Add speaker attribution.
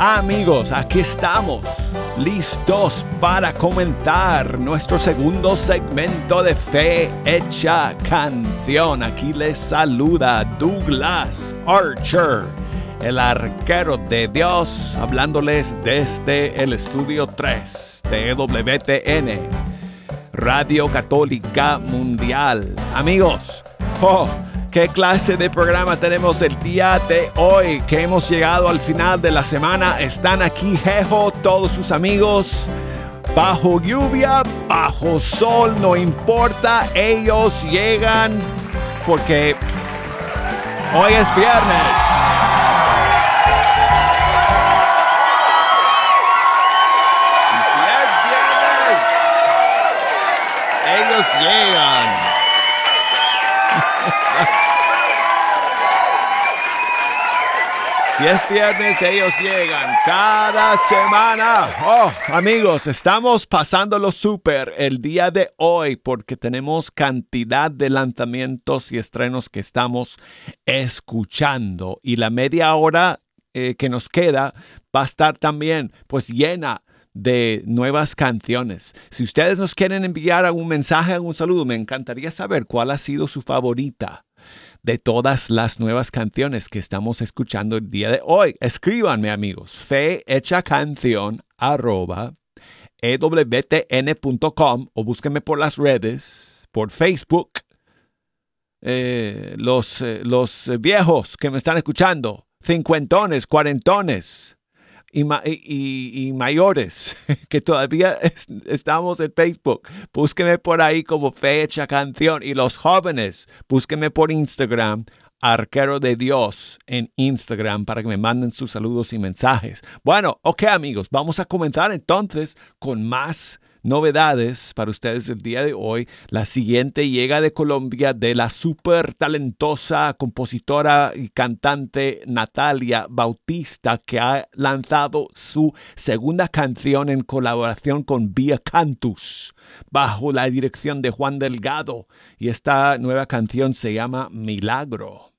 Speaker 1: Amigos, aquí estamos, listos para comentar nuestro segundo segmento de Fe Hecha Canción. Aquí les saluda Douglas Archer, el arquero de Dios, hablándoles desde el estudio 3 de EWTN, Radio Católica Mundial. Amigos, ¿qué clase de programa tenemos el día de hoy? Que hemos llegado al final de la semana. Están aquí Jejo, todos sus amigos. Bajo lluvia, bajo sol, no importa. Ellos llegan porque hoy es viernes. Y si es viernes, ellos llegan. Si es viernes, ellos llegan cada semana. Amigos, estamos pasándolo súper el día de hoy porque tenemos cantidad de lanzamientos y estrenos que estamos escuchando. Y la media hora que nos queda va a estar también pues llena de nuevas canciones. Si ustedes nos quieren enviar algún mensaje, algún saludo, me encantaría saber cuál ha sido su favorita de todas las nuevas canciones que estamos escuchando el día de hoy. Escríbanme, amigos, fehechacanción@ewtn.com o búsquenme por las redes, por Facebook. Los viejos que me están escuchando, cincuentones, cuarentones y mayores que todavía estamos en Facebook, búsquenme por ahí como Fe Hecha Canción. Y los jóvenes, búsquenme por Instagram, Arquero de Dios en Instagram, para que me manden sus saludos y mensajes. Bueno, ok, amigos, vamos a comenzar entonces con más novedades para ustedes el día de hoy. La siguiente llega de Colombia, de la súper talentosa compositora y cantante Natalia Bautista, que ha lanzado su segunda canción en colaboración con Vía Cantus, bajo la dirección de Juan Delgado. Y esta nueva canción se llama Milagro.